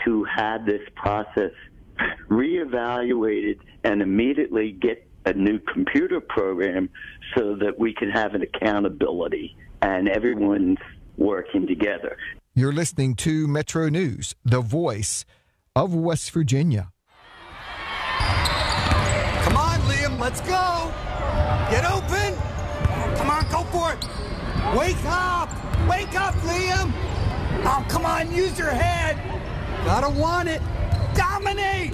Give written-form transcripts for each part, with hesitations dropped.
to have this process reevaluated and immediately get a new computer program so that we can have an accountability and everyone's working together. You're listening to Metro News, the voice of West Virginia. Come on, Liam, let's go. Get open. Come on, go for it. Wake up. Wake up, Liam. Oh, come on, use your head. Gotta want it. Dominate.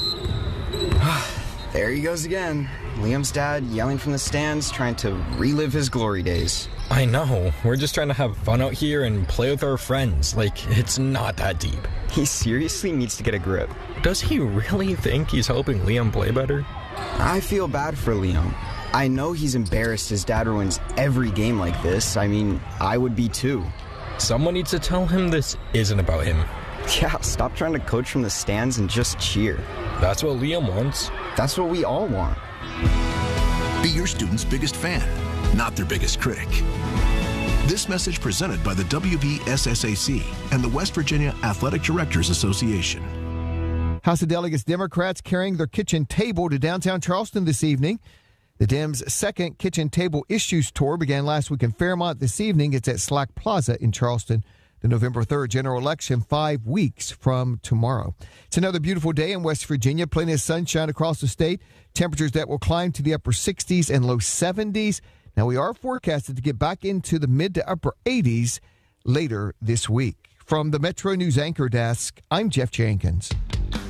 There he goes again. Liam's dad yelling from the stands, trying to relive his glory days. I know. We're just trying to have fun out here and play with our friends. Like, it's not that deep. He seriously needs to get a grip. Does he really think he's helping Liam play better? I feel bad for Liam. I know he's embarrassed his dad ruins every game like this. I mean, I would be too. Someone needs to tell him this isn't about him. Yeah, stop trying to coach from the stands and just cheer. That's what Liam wants. That's what we all want. Be your student's biggest fan, not their biggest critic. This message presented by the WVSSAC and the West Virginia Athletic Directors Association. House of Delegates Democrats carrying their kitchen table to downtown Charleston this evening. The Dems' second Kitchen Table Issues Tour began last week in Fairmont. This evening, it's at Slack Plaza in Charleston. The November 3rd general election 5 weeks from tomorrow. It's another beautiful day in West Virginia. Plenty of sunshine across the state. Temperatures that will climb to the upper 60s and low 70s. Now, we are forecasted to get back into the mid to upper 80s later this week. From the Metro News Anchor Desk, I'm Jeff Jenkins.